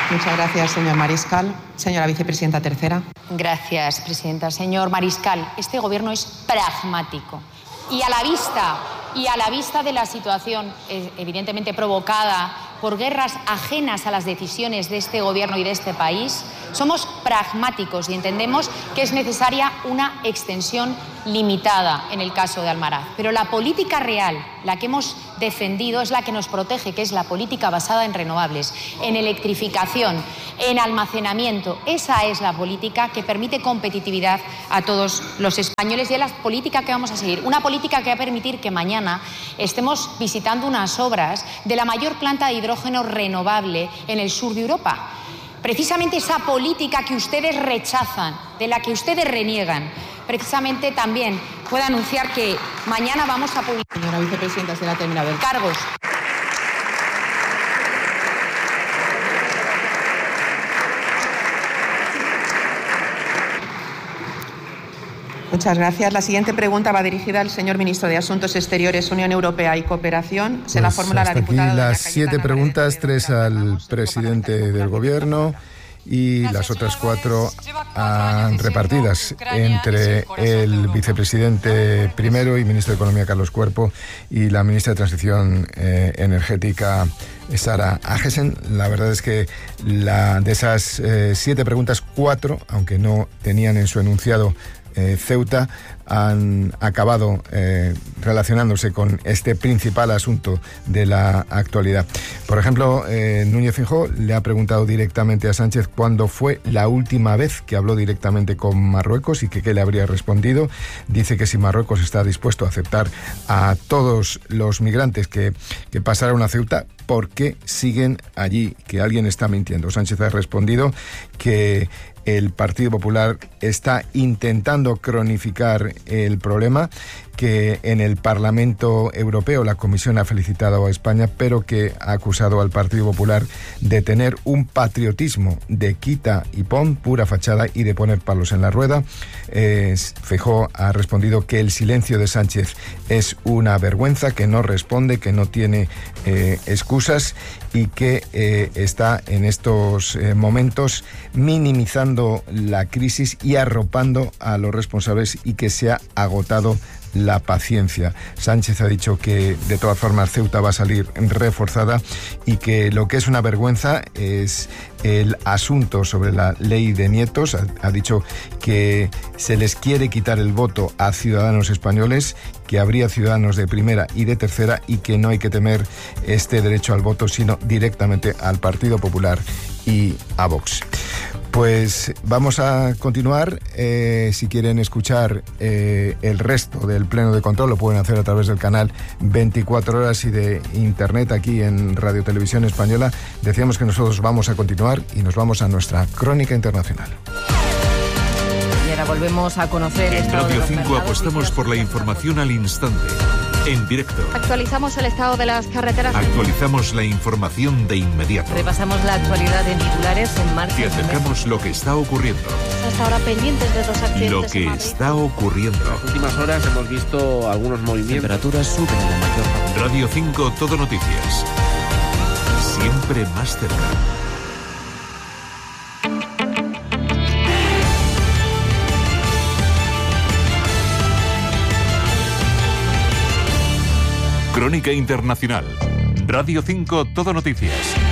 Muchas gracias, señor Mariscal. Señora vicepresidenta tercera. Gracias, presidenta. Señor Mariscal, este gobierno es pragmático y a la vista de la situación evidentemente provocada por guerras ajenas a las decisiones de este gobierno y de este país, somos pragmáticos y entendemos que es necesaria una extensión limitada en el caso de Almaraz. Pero la política real, la que hemos defendido, es la que nos protege, que es la política basada en renovables, en electrificación, en almacenamiento. Esa es la política que permite competitividad a todos los españoles y es la política que vamos a seguir. Una política que va a permitir que mañana estemos visitando unas obras de la mayor planta de hidrógeno renovable en el sur de Europa. Precisamente esa política que ustedes rechazan, de la que ustedes reniegan, precisamente también puedo anunciar que mañana vamos a publicar... Señora vicepresidenta, será terminado el cargos. Muchas gracias. La siguiente pregunta va dirigida al señor ministro de Asuntos Exteriores, Unión Europea y Cooperación. Se la formula la diputada. Aquí las 7 preguntas, 3 al presidente del Gobierno y las otras 4 repartidas entre el vicepresidente primero y ministro de Economía, Carlos Cuerpo, y la ministra de Transición Energética, Sara Agesen. La verdad es que de esas 7 preguntas, 4, aunque no tenían en su enunciado Ceuta, han acabado relacionándose con este principal asunto de la actualidad. Por ejemplo, Núñez Feijóo le ha preguntado directamente a Sánchez cuándo fue la última vez que habló directamente con Marruecos y que qué le habría respondido. Dice que si Marruecos está dispuesto a aceptar a todos los migrantes que pasaron a Ceuta, ¿por qué siguen allí? Que alguien está mintiendo. Sánchez ha respondido que el Partido Popular está intentando cronificar el problema, que en el Parlamento Europeo la Comisión ha felicitado a España, pero que ha acusado al Partido Popular de tener un patriotismo de quita y pon, pura fachada, y de poner palos en la rueda. Feijóo ha respondido que el silencio de Sánchez es una vergüenza, que no responde, que no tiene excusas y que está en estos momentos minimizando la crisis y arropando a los responsables y que se ha agotado la paciencia. Sánchez ha dicho que de todas formas Ceuta va a salir reforzada y que lo que es una vergüenza es el asunto sobre la ley de nietos. Ha dicho que se les quiere quitar el voto a ciudadanos españoles, que habría ciudadanos de primera y de tercera y que no hay que temer este derecho al voto, sino directamente al Partido Popular y a Vox. Pues vamos a continuar. Si quieren escuchar el resto del pleno de control, lo pueden hacer a través del canal 24 horas y de internet aquí en Radio Televisión Española. Decíamos que nosotros vamos a continuar y nos vamos a nuestra crónica internacional. Y ahora volvemos a conocer... En Radio 5 apostamos por la información al instante. En directo. Actualizamos el estado de las carreteras. Actualizamos la información de inmediato. Repasamos la actualidad en titulares en marcha. Te acercamos lo que está ocurriendo. Hasta ahora pendientes de 2 accidentes. Lo que está ocurriendo. En las últimas horas hemos visto algunos movimientos. Temperaturas suben en la mayor parte. Radio 5 Todo Noticias. Siempre más cerca. Crónica Internacional. Radio 5 Todo Noticias.